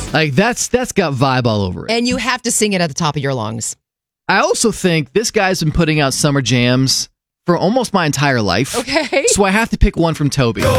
Like, that's got vibe all over it. And you have to sing it at the top of your lungs. I also think this guy's been putting out summer jams for almost my entire life. Okay. So I have to pick one from Toby.